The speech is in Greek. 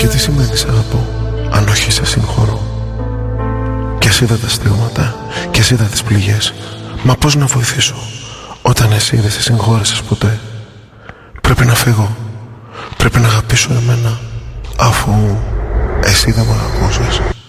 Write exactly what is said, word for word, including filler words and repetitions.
Και τι σημαίνει σ' αγαπώ, αν όχι σε συγχωρώ. Κι ας είδα τα στίγματα, κι ας είδα τις πληγές, μα πώς να βοηθήσω όταν εσύ δεν σε συγχώρεσες ποτέ. Πρέπει να φύγω, πρέπει να αγαπήσω εμένα, αφού εσύ δεν μ' αγαπούσες.